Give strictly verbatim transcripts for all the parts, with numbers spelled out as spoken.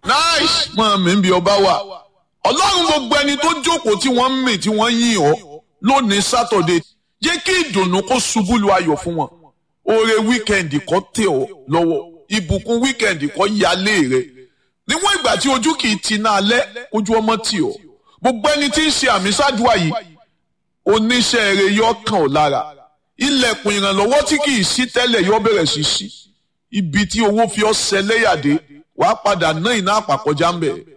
nice mọ mi ń bí ọba wa ọlọ́run gbogbo ẹni tó jókòó tí wọ́n ń mì tí wọ́n yìn ọ́ lónìí sátọ̀dé jẹ́ kí ìdùnnú kó ṣubú lu ayọ̀ fún wọn oore wíkẹ́ndì kó tẹ̀ ọ́ lọ́wọ́ ìbùkún wíkẹ́ndì kó yálé rẹ̀ níwọ̀n ìgbà tí ojú kì í ti náà lẹ́ ojú ọmọ tì ọ́ gbogbo ẹni tí ń ṣe àmì ṣáàdúrà yìí oníṣẹ́ eré yọ kàn ọ́ lára ilẹ̀kùn ìrànlọ́wọ́ tí kì í ṣí tẹ́lẹ̀ yọ bẹ̀rẹ̀ sí ṣí ibi tí owó fi ọ́ ṣẹlẹ́yàdé wàá padà ná iná àpàkọjá ń bẹ̀.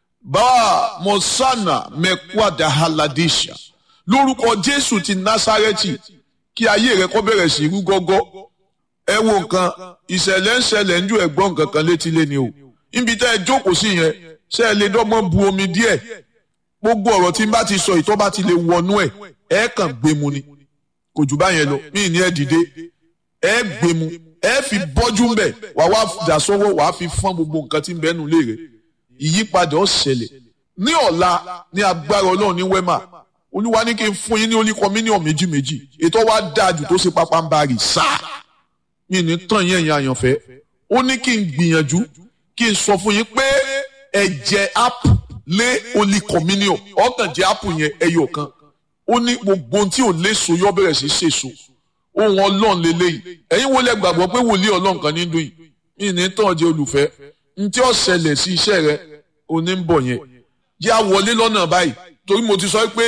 báà mọ̀sánà mẹ́kwàdà haladisha lórúkọ jésù ti násárẹ́tì kí ayé rẹ kó bẹ̀rẹ̀ sí rú gọ́gọ́. ẹ wo nǹkan ìṣẹ̀lẹ̀ ń ṣẹlẹ̀ ń ju ẹ̀gbọ́n nǹkan kan létí lé ni o níbi tẹ́ ẹ jókòó sí yẹn ṣé ẹ lè dọ́gbọ́n bu omi díẹ̀ gbogbo ọ̀rọ̀ tí n bá ti sọ ìtọ́ bá ti lè wọnú ẹ̀ ẹ kàn gbé mu ni kò jù báyẹn lọ mí ní ẹ dìde ẹ gbé mu ẹ fi bọ́jú ń bẹ̀ wà wá dà sọ́wọ́ wà á fi fọ́n gbogbo nǹkan tí ń bẹ́ẹ̀ nù lé rẹ̀ ìyípadà ó ṣẹlẹ̀ ní ọ̀la ní agbára ọlọ́run ní wẹ́mà olúwa ní kí n fún yín ní oníkọ mílíọ̀nù méjì méjì ètò wa dáa jù tó ṣe pápá ń bá rì sáà mí ní tàn yẹn yẹn àyànfẹ́ ó ní kí n gbìyànjú kí n sọ fún yín pé ẹ̀jẹ̀ app lé oníkọ mílíọ̀nù ọ̀kàn jẹ́ app yẹn ẹyọ kan ó ní gbogbo ohun tí ò léso yọ bẹ̀rẹ̀ sí ṣèso ohun ọlọ́run lélẹ́yìí ẹ̀yin wo lẹ gbàgbọ́ pé wòlíì ọlọ́run kan ní dùn yìí mí ní tàn jẹ́ olùfẹ́ n tí ó ṣẹlẹ̀ sí iṣẹ́ rẹ òní ń bọ̀ yẹn jẹ́ àwọlé lọ́nà báyìí torí mo ti sọ pé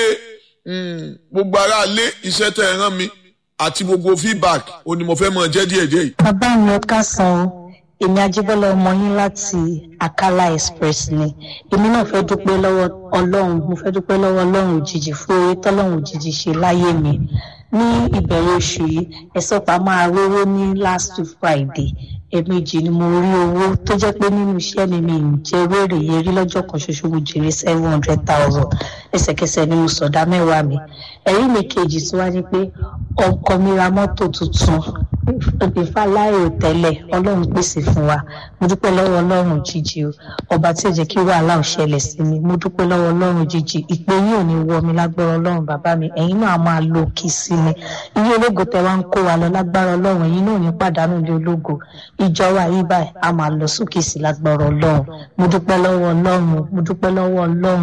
gbogbo ara lé iṣẹ́ tẹ̀ ẹ̀ rán mi àti gbogbo feedback òní mo fẹ́ mọ̀ jẹ́ díẹ̀díẹ̀ yìí. bàbá mi ẹ káàsán èmi Ajíbọ́lá ọmọ yín láti Akala Express ni èmi náà fẹ́ dúpẹ́ lọ́wọ́ ọlọ́run mo fẹ́ dúpẹ́ lọ́wọ́ ọlọ́run òjijì fún oore tọ́lọ́run òjijì ṣe láyé mi ní ìbẹ̀rẹ̀ oṣù yìí ẹ sọ pé a máa rówó ní last Friday ẹ̀ẹ̀mejì ni mo rí owó tó jẹ́ pé nínú iṣẹ́ mi mi ń jẹ́ wéèrè yẹn rí lọ́jọ́ kan ṣoṣo mo jèrè seven hundred thousand ẹsẹ̀kẹsẹ̀ ni mo sọ̀dá mẹ́wàá mi ẹ̀rí mi kejì tí wá ní pé ọkọ mi ra mọ́tò tuntun ìfàláìrò tẹ́lẹ̀ ọlọ́run pèsè fún wa mo dúpẹ́ lọ́wọ́ ọlọ́run jíjí o ọba tí ò jẹ́ kí wàhálà ò ṣẹlẹ̀ sí mi mo dúpẹ́ lọ́wọ́ ọlọ́run jíjí ìpè yín ò ní wọ mi lágbára ọlọ́run bàbá mi ẹ̀yin náà máa lo kí sí mi ilé ológo tẹ wá ń kó wa lọ lágbára ọlọ́run ẹ̀yin náà ò ní pàdánù ilé ológo ìjọba yìí báyìí a máa lọ sókè sí lágbára ọlọ́run mo dúpẹ́ lọ́wọ́ ọlọ́run mo dúpẹ́ lọ́wọ́ ọlọ́run